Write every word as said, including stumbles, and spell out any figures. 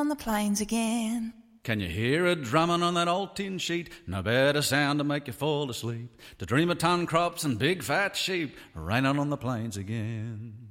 on the plains again. Can you hear a drumming on that old tin sheet? No better sound to make you fall asleep. To dream of ton crops and big fat sheep raining on the plains again.